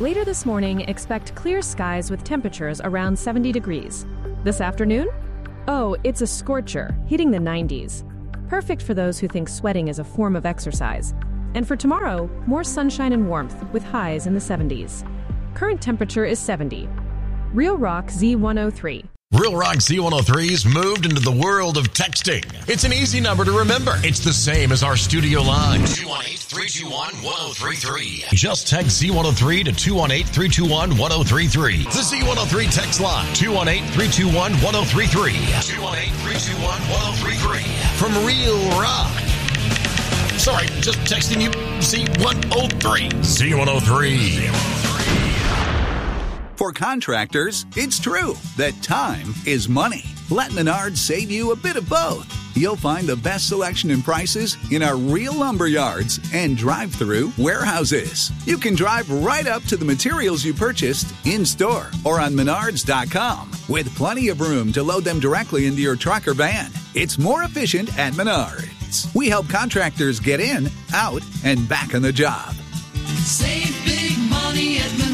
Later this morning, expect clear skies with temperatures around 70 degrees. This afternoon? Oh, it's a scorcher, hitting the 90s. Perfect for those who think sweating is a form of exercise. And for tomorrow, more sunshine and warmth with highs in the 70s. Current temperature is 70. Real Rock Z103. Real Rock Z103's moved into the world of texting. It's an easy number to remember. It's the same as our studio line. 218-321-1033. Just text Z103 to 218-321-1033. The Z103 text line. 218-321-1033. 218-321-1033. From Real Rock. Sorry, just texting you Z103. Z103. For contractors, it's true that time is money. Let Menards save you a bit of both. You'll find the best selection and prices in our real lumber yards and drive-through warehouses. You can drive right up to the materials you purchased in-store or on Menards.com with plenty of room to load them directly into your truck or van. It's more efficient at Menards. We help contractors get in, out, and back on the job. Save big money at Menards.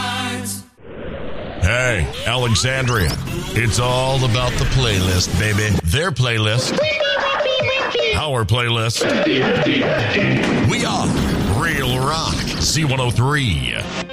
Hey, Alexandria. It's all about the playlist, baby. Their playlist. Our playlist. We are Real Rock Z103.